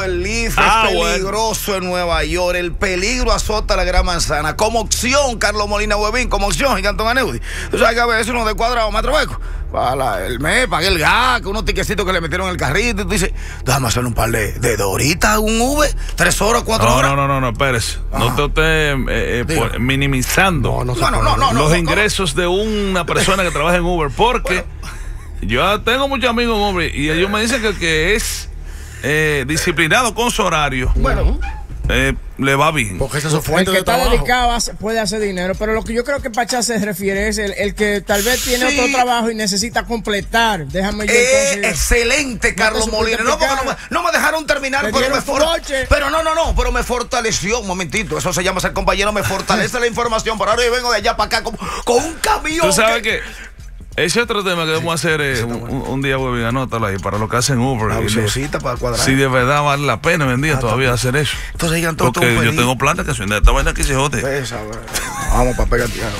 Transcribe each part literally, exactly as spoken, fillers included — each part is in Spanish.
el Lyft ah, es peligroso bueno. en Nueva York. El peligro azota la Gran Manzana. Como opción, Carlos Molina Huevín, como opción, Gigantón Aneudi. Tú sabes que a veces uno de cuadrado, metro hueco. Para la, el mes, pagué el gas, unos tiquecitos que le metieron en el carrito. Y tú dices, déjame hacer un par de, de doritas, un Uber, tres horas, cuatro no, horas. No, no, no, no, espérese. Ajá. No te esté eh, por, minimizando no, no, no, no, no, los no, ingresos no. de una persona que trabaja en Uber. Porque bueno. yo tengo muchos amigos en Uber y ellos me dicen que el que es eh, disciplinado con su horario. Bueno. Eh, le va bien. Porque esa es su fuente el que de está trabajo. dedicado puede hacer dinero, pero lo que yo creo que Pachá se refiere es el, el que tal vez tiene sí. otro trabajo y necesita completar. Déjame yo eh, entonces, excelente, Carlos no, Molina. No, porque no me, no me dejaron terminar, pero me for... Pero no, no, no, pero me fortaleció. Un momentito, eso se llama ser compañero, me fortalece la información. Pero ahora yo vengo de allá para acá con, con un camión. Tú sabes que... Ese otro tema que vamos a hacer eh, un, un día, Webin, anótalo ahí, para lo que hacen Uber. La bucecita para cuadrar. Si de verdad vale la pena, vendía ah, todavía hacer eso. Entonces digan todo. Porque todo yo tengo plantas que son de esta vaina aquí se jote. Esa, vamos para pegar tierra.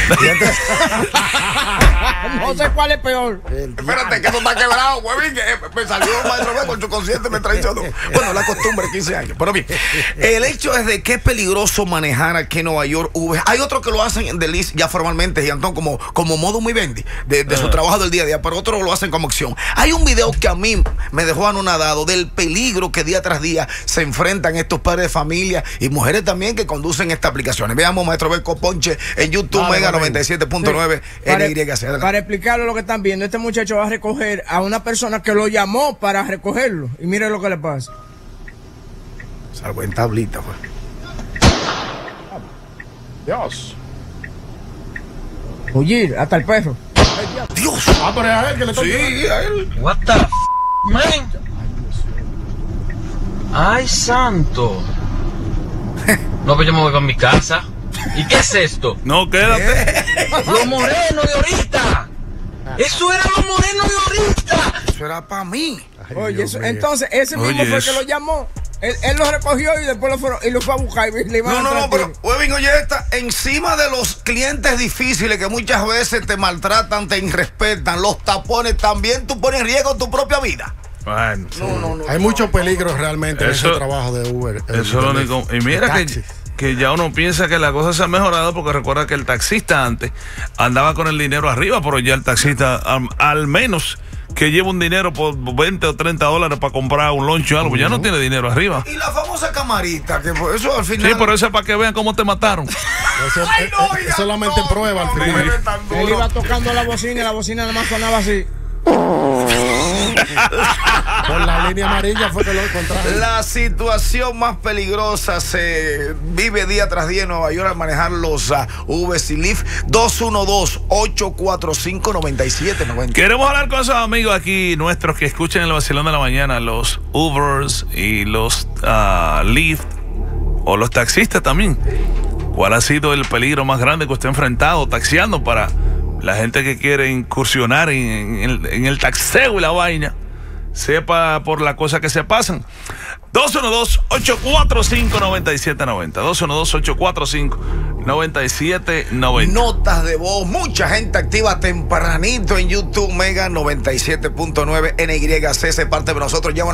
No sé cuál es peor. Espérate, que eso está quebrado, Webin, que me salió un maestro con su consciente, me traicionó. Bueno, la costumbre, quince años. Pero bien, el hecho es de que es peligroso manejar aquí en Nueva York Uber. Hay otros que lo hacen de Liz ya formalmente, Gigantón, como, como modo muy vendi. De, de uh. su trabajo del día a día, pero otros lo hacen como opción. Hay un video que a mí me dejó anonadado del peligro que día tras día se enfrentan estos padres de familia y mujeres también que conducen estas aplicaciones. Veamos, maestro Beco Ponche en YouTube, vale, Mega noventa y siete punto nueve sí. N Y C. Para explicarlo lo que están viendo, este muchacho va a recoger a una persona que lo llamó para recogerlo. Y mire lo que le pasa. Salvo en tablita, pues. Dios. Oye, hasta el perro. Dios. Ah, pero es a él que le toca. Sí, a él. What the f, man? Ay, santo. No, pues yo me voy para mi casa. ¿Y qué es esto? No, quédate. Los morenos de ahorita. Eso era los morenos de ahorita. Eso era para mí. Ay, oye, eso, entonces ese mismo oye, fue el que lo llamó. Él, él lo recogió y después lo, fueron, y lo fue a buscar y le iban no, a no, no, pero Webin, oye, esta, encima de los clientes difíciles que muchas veces te maltratan, te irrespetan, los tapones, también tú pones en riesgo tu propia vida. Bueno, sí. no, no, no, hay no, mucho no, peligro realmente eso, en ese trabajo de Uber. Eso es lo único. Y mira que, que ya uno piensa que la cosa se ha mejorado porque recuerda que el taxista antes andaba con el dinero arriba, pero ya el taxista al, al menos que lleva un dinero por veinte o treinta dólares para comprar un lunch o algo, uh-huh. ya no tiene dinero arriba. Y la famosa camarita, que por eso al final... Sí, pero eso es para que vean cómo te mataron. Eso, Ay, no, es, es solamente no, prueba al final. No, él iba tocando la bocina y la bocina nada más sonaba así. Por la línea amarilla fue que lo encontraron. La situación más peligrosa se vive día tras día en Nueva York al manejar los uh, Uber y Lyft. Dos uno dos, ocho cuatro cinco, nueve siete nueve cero. Queremos hablar con esos amigos aquí nuestros que escuchan el vacilón de la mañana, los Ubers y los uh, Lyft o los taxistas también. ¿Cuál ha sido el peligro más grande que usted ha enfrentado taxiando para la gente que quiere incursionar en, en, el, en el taxeo y la vaina? Sepa por la cosa que se pasan. Dos uno dos, ocho cuatro cinco, nueve siete nueve cero. dos uno dos, ocho cuatro cinco, nueve siete nueve cero. Notas de voz, mucha gente activa tempranito en YouTube, Mega noventa y siete punto nueve N Y C, se parte de nosotros. Ya